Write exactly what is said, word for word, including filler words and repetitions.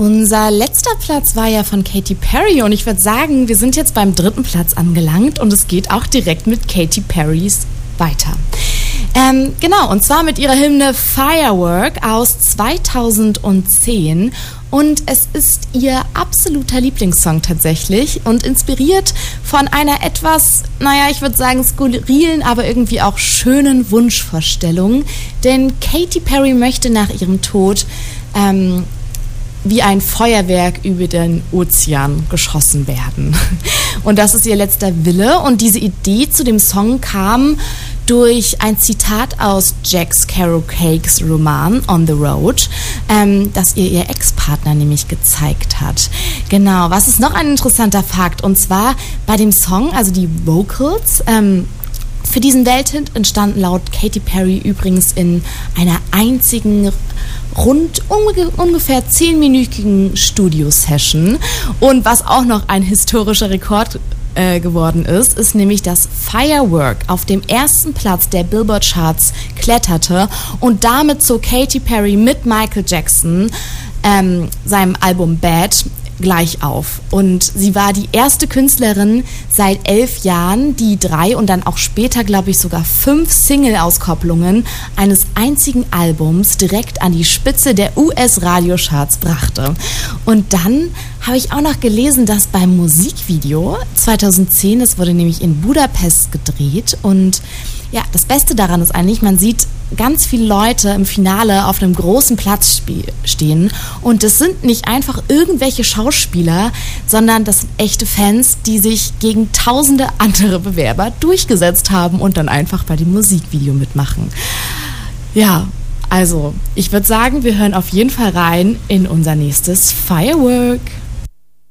Unser letzter Platz war ja von Katy Perry und ich würde sagen, wir sind jetzt beim dritten Platz angelangt und es geht auch direkt mit Katy Perrys weiter. Ähm, genau, und zwar mit ihrer Hymne Firework aus zweitausendzehn und es ist ihr absoluter Lieblingssong tatsächlich und inspiriert von einer etwas, naja, ich würde sagen skurrilen, aber irgendwie auch schönen Wunschvorstellung, denn Katy Perry möchte nach ihrem Tod ähm, wie ein Feuerwerk über den Ozean geschossen werden. Und das ist ihr letzter Wille. Und diese Idee zu dem Song kam durch ein Zitat aus Jack Kerouacs Roman On the Road, ähm, das ihr ihr Ex-Partner nämlich gezeigt hat. Genau, was ist noch ein interessanter Fakt? Und zwar bei dem Song, also die Vocals, ähm, für diesen Welthit entstanden laut Katy Perry übrigens in einer einzigen rund unge- ungefähr zehnminütigen Studio-Session. Und was auch noch ein historischer Rekord äh, geworden ist, ist nämlich, dass Firework auf dem ersten Platz der Billboard-Charts kletterte und damit zog Katy Perry mit Michael Jackson ähm, seinem Album Bad gleich auf. Und sie war die erste Künstlerin seit elf Jahren, die drei und dann auch später, glaube ich, sogar fünf Single-Auskopplungen eines einzigen Albums direkt an die Spitze der U S-Radiocharts brachte. Und dann habe ich auch noch gelesen, dass beim Musikvideo zweitausendzehn, das wurde nämlich in Budapest gedreht und ja, das Beste daran ist eigentlich, man sieht ganz viele Leute im Finale auf einem großen Platz sp- stehen und das sind nicht einfach irgendwelche Schauspieler, sondern das sind echte Fans, die sich gegen tausende andere Bewerber durchgesetzt haben und dann einfach bei dem Musikvideo mitmachen. Ja, also ich würde sagen, wir hören auf jeden Fall rein in unser nächstes Firework.